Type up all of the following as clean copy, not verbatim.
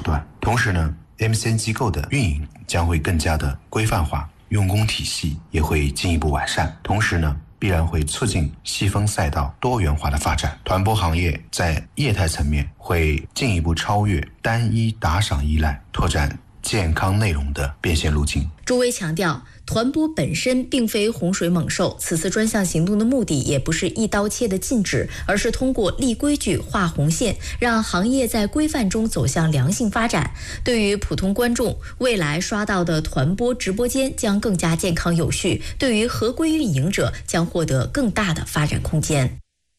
段。同时呢，MCN 机构的运营将会更加的规范化，用工体系也会进一步完善。同时呢，必然会促进细分赛道多元化的发展。团播行业在业态层面会进一步超越单一打赏依赖，拓展健康内容的变现路径。 朱威强调，团播本身并非洪水猛兽，此次专项行动的目的也不是一刀切的禁止，而是通过立规矩、画红线，让行业在规范中走向良性发展。对于普通观众，未来刷到的团播直播间将更加健康有序；对于合规运营者，将获得更大的发展空间。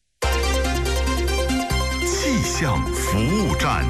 气象服务站。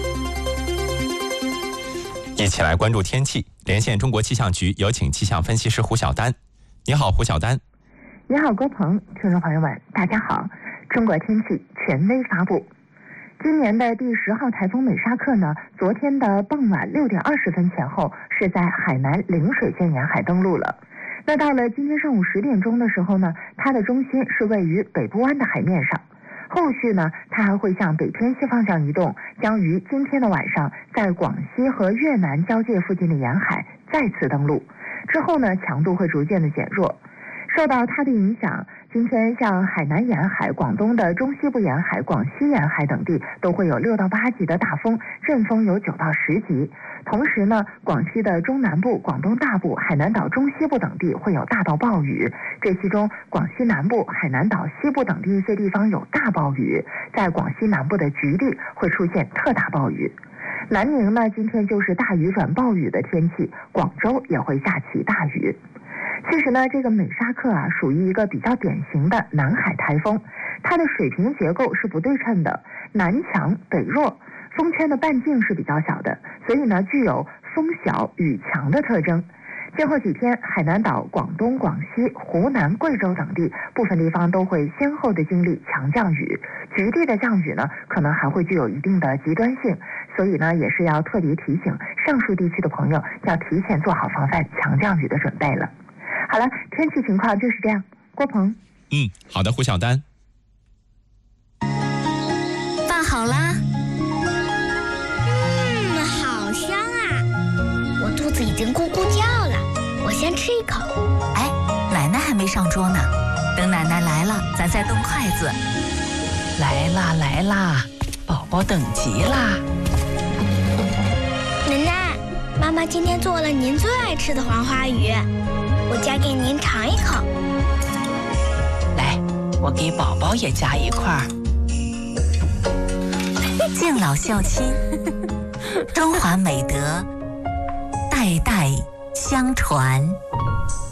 一起来关注天气，连线中国气象局，有请气象分析师胡晓丹。你好，胡晓丹。 你好，郭鹏，听众朋友们，大家好。中国天气权威发布，今年的第10号台风美沙克呢，昨天的傍晚6点20分前后是在海南陵水县沿海登陆了。那到了今天上午10点钟的时候呢，它的中心是位于北部湾的海面上。后续呢，它还会向北偏西方向移动，将于今天的晚上在广西和越南交界附近的沿海再次登陆。之后呢，强度会逐渐的减弱。受到它的影响，今天像海南沿海、广东的中西部沿海、广西沿海等地都会有6到8级的大风，阵风有9到10级。同时呢，广西的中南部、广东大部、海南岛中西部等地会有大到暴雨，这其中广西南部、海南岛西部等地一些地方有大暴雨，在广西南部的局地会出现特大暴雨。南宁呢，今天就是大雨转暴雨的天气，广州也会下起大雨。其实呢，这个美沙克啊，属于一个比较典型的南海台风，它的水平结构是不对称的，南强北弱，风圈的半径是比较小的，所以呢，具有风小雨强的特征。今后几天，海南岛、广东、广西、湖南、贵州等地部分地方都会先后的经历强降雨，局地的降雨呢，可能还会具有一定的极端性，所以呢，也是要特别提醒上述地区的朋友要提前做好防范强降雨的准备了。好了，天气情况就是这样。郭鹏。 好的，胡晓丹。 饭好啦。好香啊！我肚子已经咕咕叫了，我先吃一口。 哎，奶奶还没上桌呢，等奶奶来了，咱再动筷子。 来啦来啦，宝宝等急啦。 奶奶，妈妈今天做了您最爱吃的黄花鱼，我夹给您尝一口。 来，我给宝宝也夹一块儿。 敬老孝亲，中华美德代代相传。